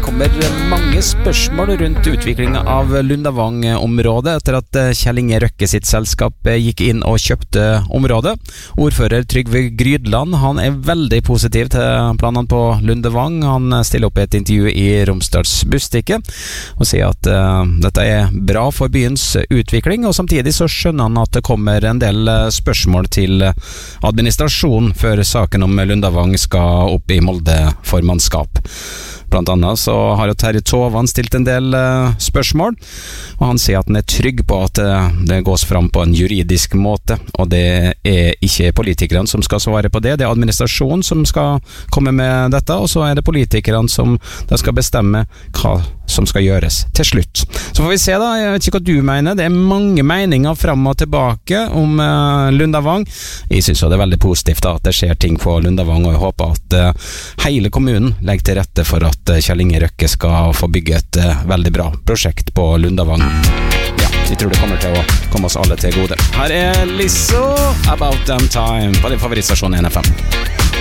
kommer mange spørsmål rundt utviklingen av Lundavang-området etter at Kjell Inge Røkke sitt selskap gikk inn og kjøpte området. Ordfører Trygve Grydland, han veldig positiv til planene på Lundavang. Han stiller opp i et intervju i Romsdals Bustikke og sier at dette bra for byens utvikling, og samtidig så skjønner han at det kommer en del spørsmål til administrasjon før saken om Lundavang skal opp i Molde formannskap. Blant annet så har jo Terje Tovan stilt en del spørsmål, og han sier at han trygg på at det gås fram på en juridisk måte, og det ikke politikerne som skal svare på det, det administrasjonen som skal komme med dette, og så det politikerne som skal bestemme hva som skal gjøres til slutt. Så får vi se da, jeg vet ikke hva du mener, det mange meninger frem og tilbake om Lundavang. Jeg synes jo det veldig positivt da, at det skjer ting på Lundavang, og jeg håper at hele kommunen legger til rette for at Kjell Inge Røkke skal få bygge et veldig bra prosjekt på Lundavang. Ja, jeg tror det kommer til å komme oss alle til gode. Her Lizzo, About Damn Time, på din favorittstasjon NFM.